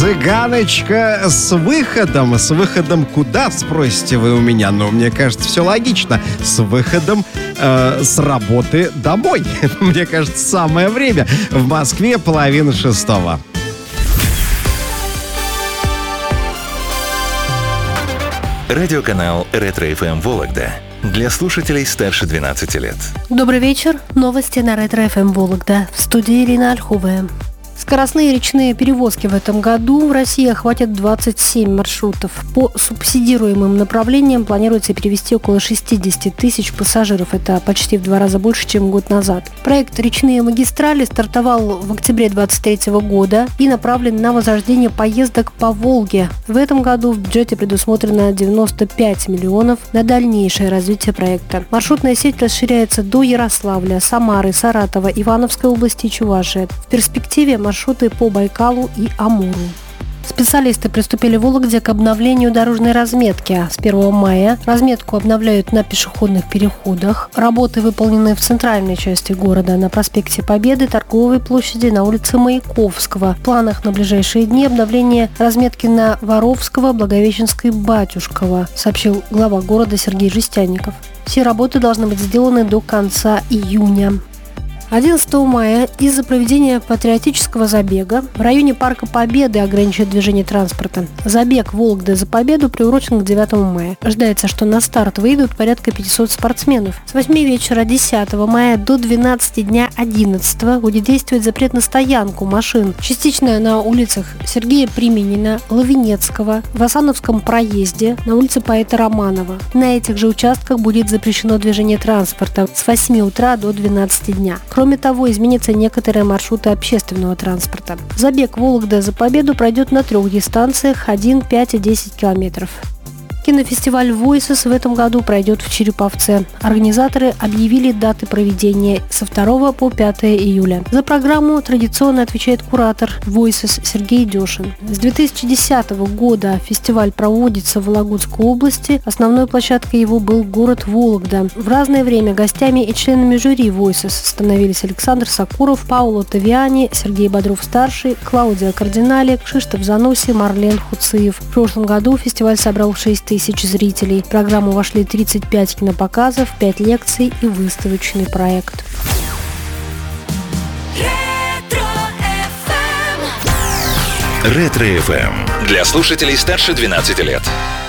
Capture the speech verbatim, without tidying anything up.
Цыганочка с выходом. С выходом куда, спросите вы у меня? Ну, мне кажется, все логично. С выходом э, с работы домой. Мне кажется, самое время. В Москве половина шестого. Радиоканал Ретро-эф эм Вологда. Для слушателей старше двенадцати лет. Добрый вечер. Новости на Ретро-эф эм Вологда. В студии Ирина Ольховая. Скоростные речные перевозки в этом году в России охватят двадцать семь маршрутов. По субсидируемым направлениям планируется перевезти около шестьдесят тысяч пассажиров. Это почти в два раза больше, чем год назад. Проект «Речные магистрали» стартовал в октябре две тысячи двадцать третьего года и направлен на возрождение поездок по Волге. В этом году в бюджете предусмотрено девяносто пять миллионов на дальнейшее развитие проекта. Маршрутная сеть расширяется до Ярославля, Самары, Саратова, Ивановской области и Чувашии. В перспективе маршруты по Байкалу и Амуру. Специалисты приступили в Вологде к обновлению дорожной разметки. С первого мая разметку обновляют на пешеходных переходах. Работы выполнены в центральной части города, на проспекте Победы, Торговой площади, на улице Маяковского. В планах на ближайшие дни обновление разметки на Воровского, Благовещенской, Батюшкова, сообщил глава города Сергей Жестянников. Все работы должны быть сделаны до конца июня. одиннадцатого мая из-за проведения патриотического забега в районе Парка Победы ограничат движение транспорта. Забег «Вологда за победу» приурочен к девятому мая. Ожидается, что на старт выйдут порядка пятисот спортсменов. С восьми вечера десятого мая до двенадцати дня одиннадцатого будет действовать запрет на стоянку машин. Частично на улицах Сергея Применина, Лавинецкого, в Асановском проезде, на улице поэта Романова. На этих же участках будет запрещено движение транспорта с восьми утра до двенадцати дня. Кроме того, изменятся некоторые маршруты общественного транспорта. Забег «Вологда за победу» пройдет на трех дистанциях – один, пять и десять километров. Кинофестиваль «Voices» в этом году пройдет в Череповце. Организаторы объявили даты проведения со второго по пятое июля. За программу традиционно отвечает куратор «Voices» Сергей Дешин. С две тысячи десятого года фестиваль проводится в Вологодской области. Основной площадкой его был город Вологда. В разное время гостями и членами жюри «Voices» становились Александр Сакуров, Пауло Тавиани, Сергей Бодров-старший, Клаудия Кардинали, Кшиштоф Зануси, Марлен Хуциев. В прошлом году фестиваль собрал шесть тысяч зрителей. В программу вошли тридцать пять кинопоказов, пять лекций и выставочный проект. Ретро-эф эм для слушателей старше двенадцати лет.